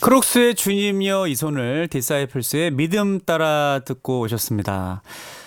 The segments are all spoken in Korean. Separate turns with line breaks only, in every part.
크록스의 주님여 이 손을, 디사이플스의 믿음 따라 듣고 오셨습니다.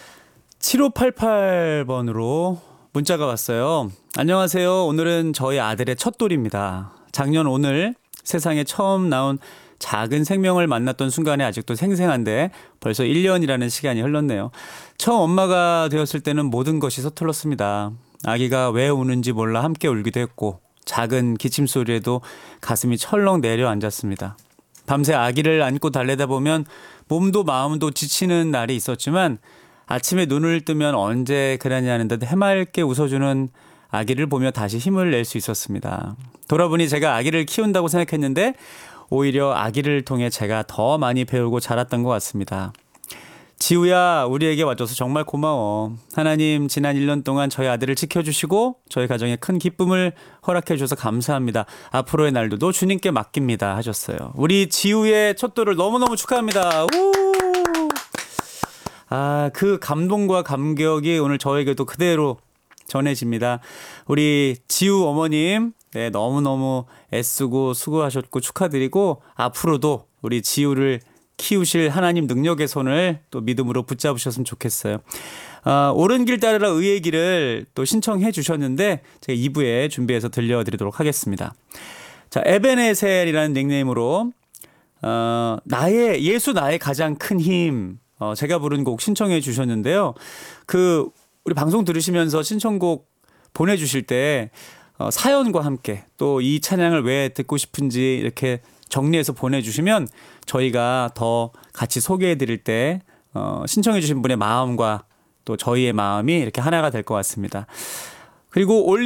7588번으로 문자가 왔어요. 안녕하세요. 오늘은 저희 아들의 첫 돌입니다. 작년 오늘 세상에 처음 나온 작은 생명을 만났던 순간에 아직도 생생한데 벌써 1년이라는 시간이 흘렀네요. 처음 엄마가 되었을 때는 모든 것이 서툴렀습니다. 아기가 왜 우는지 몰라 함께 울기도 했고 작은 기침 소리에도 가슴이 철렁 내려앉았습니다. 밤새 아기를 안고 달래다 보면 몸도 마음도 지치는 날이 있었지만 아침에 눈을 뜨면 언제 그러냐는 듯 해맑게 웃어주는 아기를 보며 다시 힘을 낼 수 있었습니다. 돌아보니 제가 아기를 키운다고 생각했는데 오히려 아기를 통해 제가 더 많이 배우고 자랐던 것 같습니다. 지우야, 우리에게 와줘서 정말 고마워. 하나님, 지난 1년 동안 저희 아들을 지켜주시고 저희 가정에 큰 기쁨을 허락해 주셔서 감사합니다. 앞으로의 날도 주님께 맡깁니다 하셨어요. 우리 지우의 첫 돌을 너무너무 축하합니다. 우! 그 감동과 감격이 오늘 저에게도 그대로 전해집니다. 우리 지우 어머님, 네, 너무너무 애쓰고 수고하셨고 축하드리고 앞으로도 우리 지우를 키우실 하나님 능력의 손을 또 믿음으로 붙잡으셨으면 좋겠어요. 옳은 길 따르라 의의 길을 또 신청해 주셨는데 제가 2부에 준비해서 들려드리도록 하겠습니다. 자, 에베네셀이라는 닉네임으로 예수 나의 가장 큰 힘, 제가 부른 곡 신청해 주셨는데요. 우리 방송 들으시면서 신청곡 보내주실 때 사연과 함께 또 이 찬양을 왜 듣고 싶은지 이렇게 정리해서 보내주시면 저희가 더 같이 소개해드릴 때 신청해주신 분의 마음과 또 저희의 마음이 이렇게 하나가 될 것 같습니다. 그리고